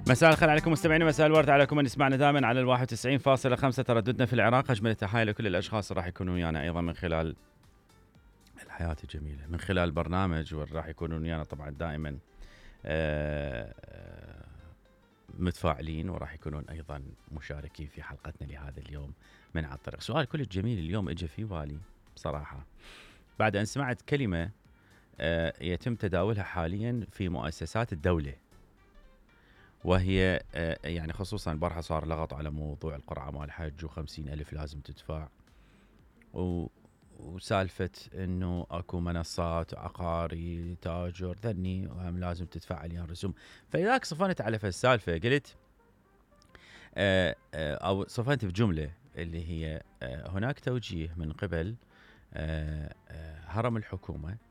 مساء الخير عليكم مستمعينا، مساء الورد عليكم من يسمعنا دائما على 91.5 ترددنا في العراق. أجمل التحايا لكل الأشخاص اللي راح يكونون ويانا أيضا من خلال الحياة الجميلة، من خلال البرنامج، وراح يكونون ويانا طبعا دائما متفاعلين، وراح يكونون أيضا مشاركين في حلقتنا لهذا اليوم من على الطريق. سؤال كل الجميل اليوم اجى في بالي بصراحة بعد أن سمعت كلمة يتم تداولها حاليا في مؤسسات الدولة، وهي يعني خصوصا البارحة صار لغط على موضوع القرعة مال الحج و50,000 لازم تدفع، وسالفة انه اكو منصات عقاري تاجر ذني وهم لازم تدفع عليها رسوم. فلذلك صفنت على فالسالفة، قلت او صفنت بجملة اللي هي هناك توجيه من قبل هرم الحكومة